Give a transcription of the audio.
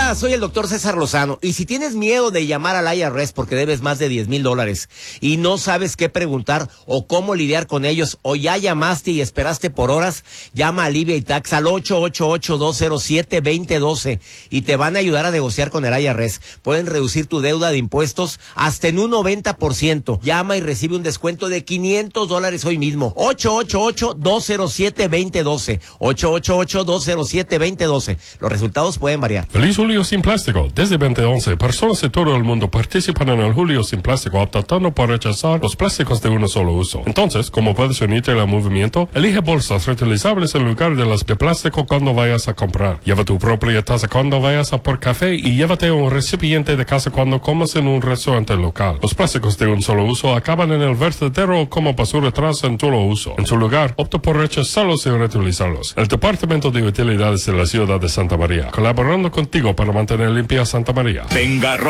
Hola, soy el doctor César Lozano. Y si tienes miedo de llamar al IRS porque debes más de $10,000 y no sabes qué preguntar o cómo lidiar con ellos, o ya llamaste y esperaste por horas, llama a Livia y Tax al 888-207-2012 y te van a ayudar a negociar con el IRS. Pueden reducir tu deuda de impuestos hasta en un 90%. Llama y recibe un descuento de $500 hoy mismo. 888-207-2012. 888-207-2012. Los resultados pueden variar. Feliz Julio Sin Plástico. Desde 2011, personas de todo el mundo participan en el Julio Sin Plástico, optando por rechazar los plásticos de un solo uso. Entonces, como puedes unirte al movimiento, elige bolsas reutilizables en lugar de las de plástico cuando vayas a comprar. Lleva tu propia taza cuando vayas a por café y llévate un recipiente de casa cuando comas en un restaurante local. Los plásticos de un solo uso acaban en el vertedero como basura tras en todo uso. En su lugar, opta por rechazarlos y reutilizarlos. El Departamento de Utilidades de la Ciudad de Santa María, colaborando contigo para mantener limpia Santa María. Venga,